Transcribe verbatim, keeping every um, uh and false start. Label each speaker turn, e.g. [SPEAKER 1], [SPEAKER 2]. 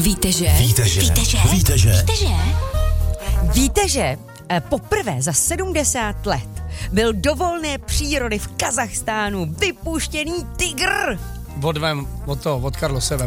[SPEAKER 1] Víte, že?
[SPEAKER 2] Víte, že?
[SPEAKER 1] Víte, že?
[SPEAKER 2] Víte, že?
[SPEAKER 1] Víte, že?
[SPEAKER 3] Víte, že eh, poprvé za sedmdesát let byl do volné přírody v Kazachstánu vypuštěný tygr?
[SPEAKER 4] Odvem od toho, od Karlose